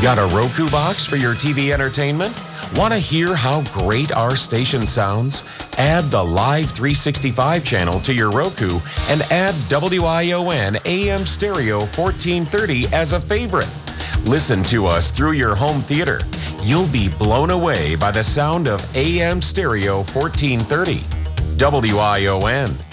Got a Roku box for your TV entertainment? Want to hear how great our station sounds? Add the Live 365 channel to your Roku and add WION AM Stereo 1430 as a favorite. Listen to us through your home theater. You'll be blown away by the sound of AM Stereo 1430. WION.